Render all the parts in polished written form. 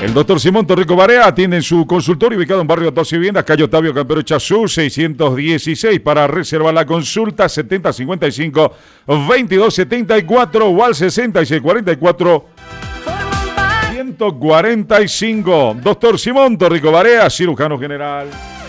El doctor Simón Torrico Barea tiene su consultorio ubicado en barrio Dos Viviendas, calle Octavio Campero Chazú, 616. Para reservar la consulta, 7055-2274 o al 6644-145. Doctor Simón Torrico Barea, cirujano general.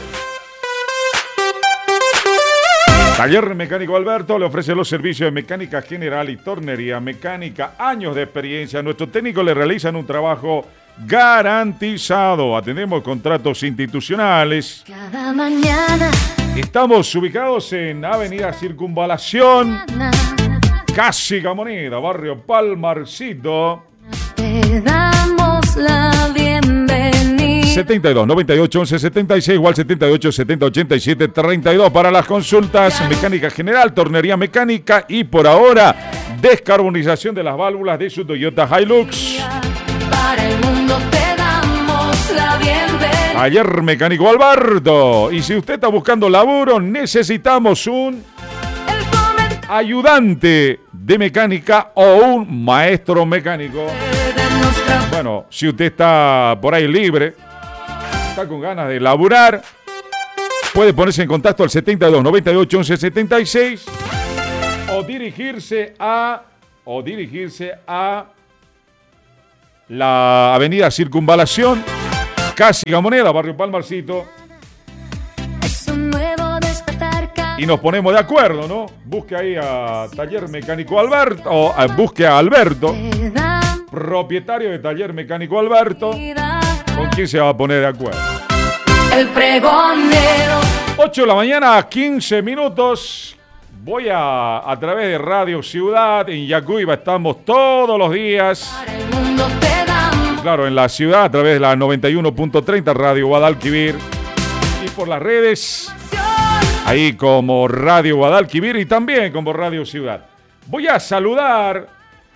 Taller Mecánico Alberto le ofrece los servicios de mecánica general y tornería mecánica. Años de experiencia. Nuestros técnicos le realizan un trabajo garantizado. Atendemos contratos institucionales. Cada mañana. Estamos ubicados en Avenida Circunvalación, casi Gamoneda, barrio Palmarcito. Te damos la bienvenida. 72 98 11 76 igual 78 70 87 32 para las consultas, mecánica general, tornería mecánica y por ahora descarbonización de las válvulas de su Toyota Hilux. Para el mundo te damos la bienvenida. Taller Mecánico Alberto. Y si usted está buscando laburo, necesitamos un ayudante de mecánica o un maestro mecánico. Bueno, si usted está por ahí libre, está con ganas de laburar, puede ponerse en contacto al 72 98 11 76 o dirigirse a la avenida Circunvalación, casi Gamoneda, barrio Palmarcito. Es un nuevo despertar. Y nos ponemos de acuerdo, ¿no? Busque ahí a Taller Mecánico Alberto, o busque a Alberto, propietario de Taller Mecánico Alberto, con quien se va a poner de acuerdo. El pregonero. 8 de la mañana, 15 minutos. Voy a través de Radio Ciudad, en Yacuiba estamos todos los días. Para el mundo te damos. Claro, en la ciudad a través de la 91.30 Radio Guadalquivir. Y por las redes, ahí como Radio Guadalquivir y también como Radio Ciudad. Voy a saludar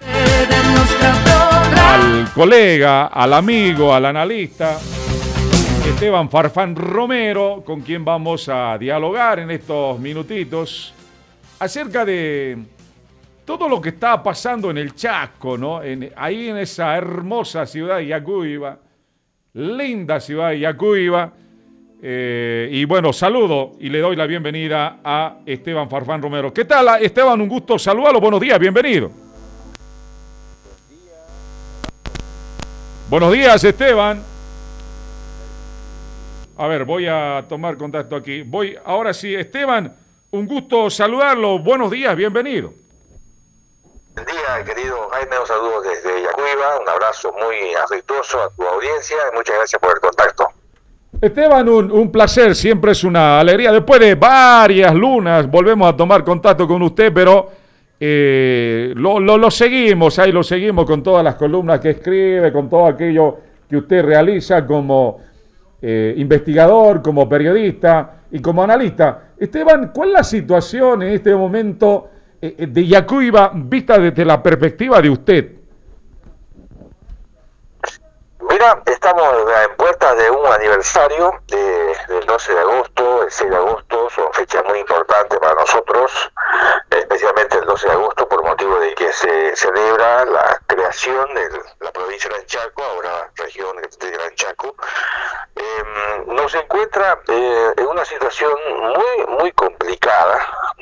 al colega, al amigo, al analista Esteban Farfán Romero, con quien vamos a dialogar en estos minutitos acerca de todo lo que está pasando en el Chaco, ¿no? Ahí en esa hermosa ciudad de Yacuiba, linda ciudad de Yacuiba. Y bueno, saludo y le doy la bienvenida a Esteban Farfán Romero. ¿Qué tal, Esteban? Un gusto saludarlo. Buenos días, bienvenido. Buenos días, Esteban. A ver, voy a tomar contacto aquí. Ahora sí, Esteban, un gusto saludarlo. Buenos días, bienvenido. Buen día, querido Jaime, un saludo desde Yacuiba, un abrazo muy afectuoso a tu audiencia y muchas gracias por el contacto. Esteban, un placer, siempre es una alegría. Después de varias lunas volvemos a tomar contacto con usted, pero lo seguimos, ahí lo seguimos con todas las columnas que escribe, con todo aquello que usted realiza como investigador, como periodista y como analista. Esteban, ¿cuál es la situación en este momento de Yacuiba vista desde la perspectiva de usted? Mira, estamos en puertas de un aniversario del 12 de agosto, el 6 de agosto, son fechas muy importantes para nosotros, especialmente el 12 de agosto por motivo de que se celebra la creación de la provincia de Gran Chaco, ahora región de Gran Chaco. Nos encuentra en una situación muy complicada,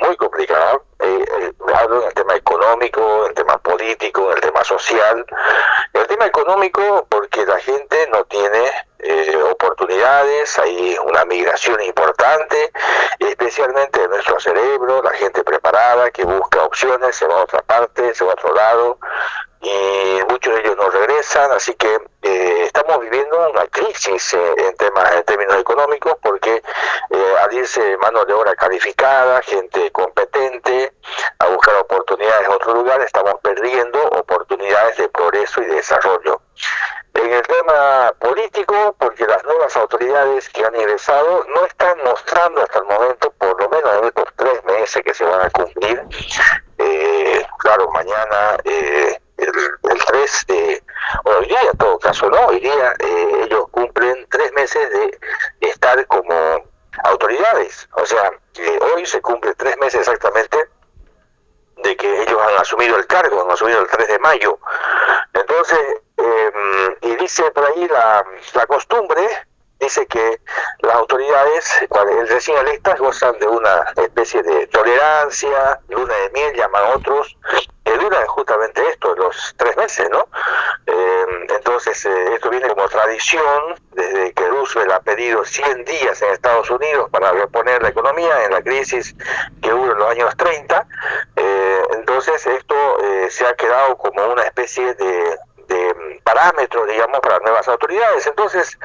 hablo en el tema económico, en el tema político, en el tema social. El tema económico porque la gente no tiene oportunidades, hay una migración importante, especialmente de nuestro cerebro, la gente preparada que busca opciones, se va a otra parte, se va a otro lado, y muchos de ellos no regresan, así que estamos viviendo una crisis en términos económicos, porque al irse mano de obra calificada, gente competente, a buscar oportunidades en otro lugar, estamos perdiendo oportunidades de progreso y de desarrollo. En el tema político, porque las nuevas autoridades que han ingresado no están mostrando hasta el momento, por lo menos en estos 3 meses que se van a cumplir, claro, mañana el 3 de, hoy día en todo caso, ¿no? Hoy día ellos cumplen 3 meses de estar como autoridades, o sea, hoy se cumple 3 meses exactamente de que ellos han asumido el cargo, han asumido el 3 de mayo. Entonces, y dice por ahí la costumbre, dice que las autoridades recién electas gozan de una especie de tolerancia, luna de miel, llaman otros, que dura justamente esto, los 3 meses, ¿no? Entonces, esto viene como tradición, desde que Roosevelt ha pedido 100 días en Estados Unidos para reponer la economía en la crisis que hubo en los años 30. Entonces, esto se ha quedado como una especie de parámetro, digamos, para nuevas autoridades. Entonces,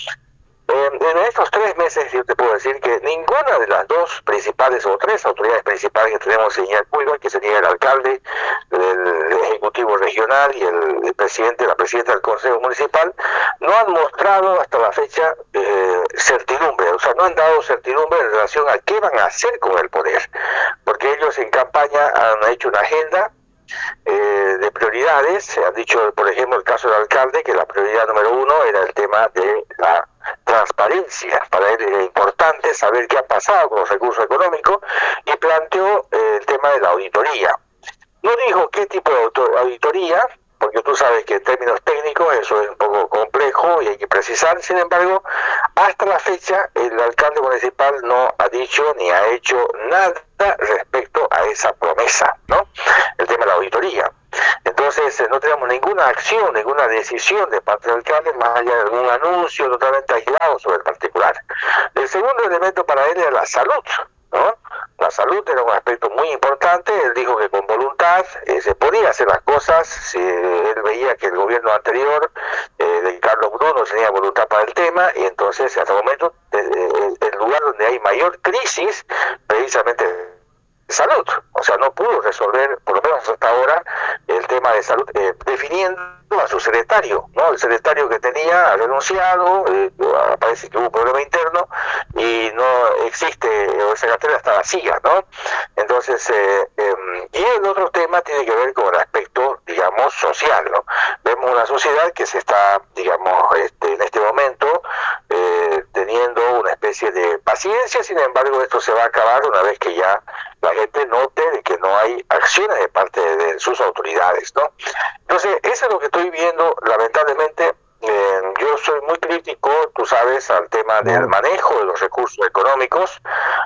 en estos 3 meses yo te puedo decir que ninguna de las 2 principales o 3 autoridades principales que tenemos en Yacuiba, que sería el alcalde, el ejecutivo regional y la presidenta del Consejo Municipal, no han mostrado hasta la fecha certidumbre, o sea, no han dado certidumbre en relación a qué van a hacer con el poder, porque ellos en campaña han hecho una agenda de prioridades. Se han dicho, por ejemplo, el caso del alcalde, que la prioridad número 1 era el tema de la transparencia. Para él era importante saber qué ha pasado con los recursos económicos y planteó el tema de la auditoría. No dijo qué tipo de auditoría, porque tú sabes que en términos técnicos eso es un poco complejo y hay que precisar. Sin embargo, hasta la fecha el alcalde municipal no ha dicho ni ha hecho nada respecto a esa promesa, ¿no? El tema de la auditoría. Entonces no tenemos ninguna acción, ninguna decisión de parte del alcalde, más allá de algún anuncio totalmente aislado sobre el particular. El segundo elemento para él era la salud, ¿no? La salud era un aspecto muy importante. Él dijo que con voluntad se podía hacer las cosas. Si él veía que el gobierno anterior de Carlos Brun no tenía voluntad para el tema, y entonces hasta el momento el lugar donde hay mayor crisis precisamente salud, o sea, no pudo resolver, por lo menos hasta ahora, el tema de salud, definiendo a su secretario, ¿no? El secretario que tenía ha renunciado, parece que hubo un problema interno y no existe, o el secretario está vacía, ¿no? Entonces, y el otro tema tiene que ver con el aspecto, digamos, social, ¿no? Vemos una sociedad que se está, digamos, en este momento, teniendo una especie de paciencia. Sin embargo, esto se va a acabar una vez que ya la gente note de que no hay acciones de parte de sus autoridades, ¿no? Entonces, eso es lo que estoy viendo, lamentablemente. Yo soy muy crítico, tú sabes, al tema del manejo de los recursos económicos.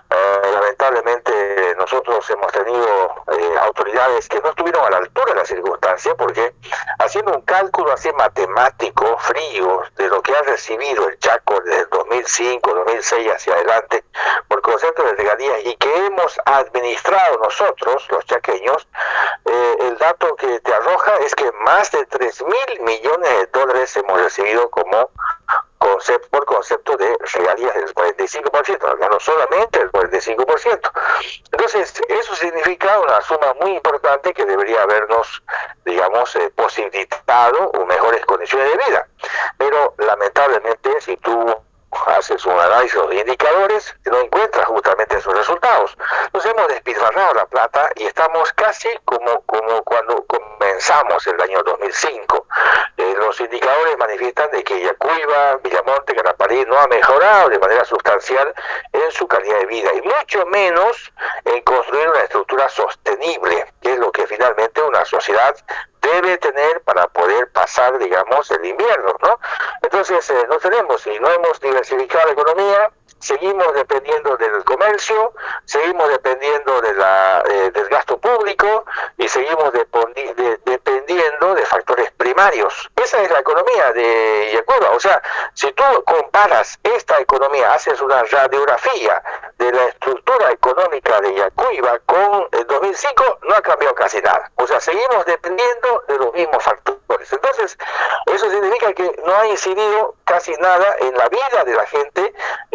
Lamentablemente nosotros hemos tenido autoridades que no estuvieron a la altura de la circunstancia, porque haciendo un cálculo así matemático, frío, de lo que ha recibido el Chaco desde el 2005, 2006 hacia adelante, por concepto de regalías, y que hemos administrado nosotros, los chaqueños, el dato que te arroja es que más de 3.000 millones de dólares hemos recibido como por concepto de regalías del 45%, no solamente el 45%. Entonces, eso significa una suma muy importante que debería habernos, digamos, posibilitado mejores condiciones de vida. Pero, lamentablemente, si tú haces un análisis de los indicadores, no encuentras justamente esos resultados. Nos hemos despilfarrado la plata y estamos casi como cuando comenzamos el año 2005. Los indicadores manifiestan de que Yacuiba, Villamonte, Canaparí no ha mejorado de manera sustancial en su calidad de vida, y mucho menos en construir una estructura sostenible, que es lo que finalmente una sociedad debe tener para poder pasar, digamos, el invierno, ¿no? Entonces, no tenemos, y no hemos diversificado la economía, seguimos dependiendo del comercio, seguimos dependiendo del gasto público y seguimos dependiendo de factores primarios. Esa es la economía de Yacuiba. O sea, si tú comparas esta economía, haces una radiografía de la estructura económica de Yacuiba con el 2005, no ha cambiado casi nada. O sea, seguimos dependiendo de los mismos factores. Entonces, eso significa que no ha incidido casi nada en la vida de la gente,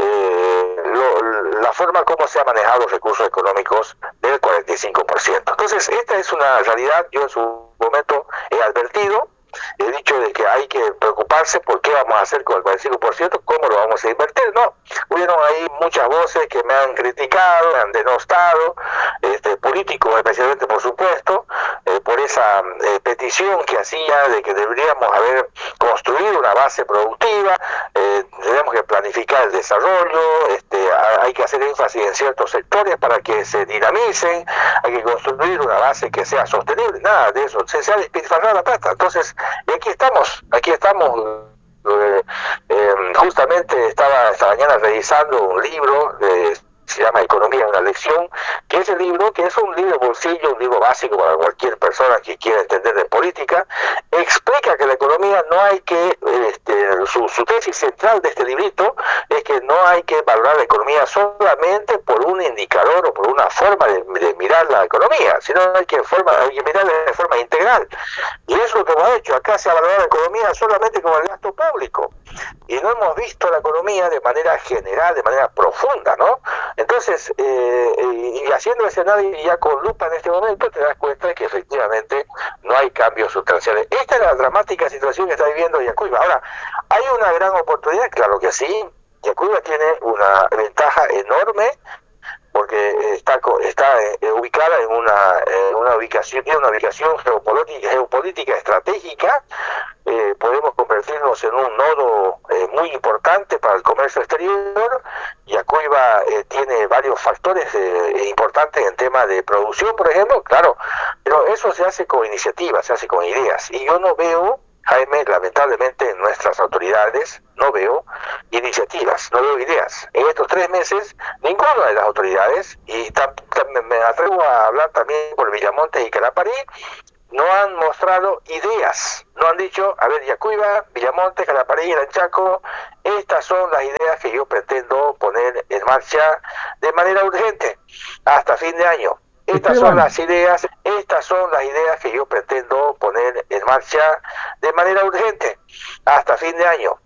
la forma como se han manejado los recursos económicos del 45%. Entonces, esta es una realidad. Yo en su momento he advertido, he dicho de que hay que preocuparse por qué vamos a hacer con el 45%, cómo lo vamos a invertir. No, hubieron ahí muchas voces que me han criticado, me han denostado, políticos especialmente, por supuesto, por esa petición que hacía de que deberíamos haber construido una base productiva, tenemos que planificar el desarrollo, hay que hacer énfasis en ciertos sectores para que se dinamicen, hay que construir una base que sea sostenible, nada de eso, se ha despilfarrado la plata. Entonces, aquí estamos. Justamente estaba esta mañana revisando un libro se llama Economía en una lección, que ese libro, que es un libro bolsillo, un libro básico para cualquier persona que quiera entender de política, explica que la economía no hay que, su tesis central de este librito es que no hay que valorar la economía solamente por un indicador o por una forma de mirar la economía, sino hay que mirarla de forma integral. Y eso es lo que hemos hecho. Acá se ha valorado la economía solamente como el gasto público, y no hemos visto la economía de manera general, de manera profunda, ¿no? Entonces, y haciendo ese análisis ya con lupa en este momento, te das cuenta de que efectivamente no hay cambios sustanciales. Esta es la dramática situación que está viviendo Yacuiba. Ahora, ¿hay una gran oportunidad? Claro que sí. Yacuiba tiene una ventaja enorme porque está ubicada en una ubicación geopolítica estratégica. Podemos convertirnos en un nodo muy importante para el comercio exterior. Yacuiba tiene varios factores importantes en tema de producción, por ejemplo, claro, pero eso se hace con iniciativas, se hace con ideas, y yo no veo, Jaime, lamentablemente en nuestras autoridades, no veo iniciativas, no veo ideas. En estos 3 meses, ninguna de las autoridades, y me atrevo a hablar también por Villamontes y Calapari, no han mostrado ideas, no han dicho, a ver, Yacuiba, Villamontes, Calapari, Gran Chaco, estas son las ideas que yo pretendo poner en marcha de manera urgente hasta fin de año. Estas son las ideas que yo pretendo poner en marcha de manera urgente hasta fin de año.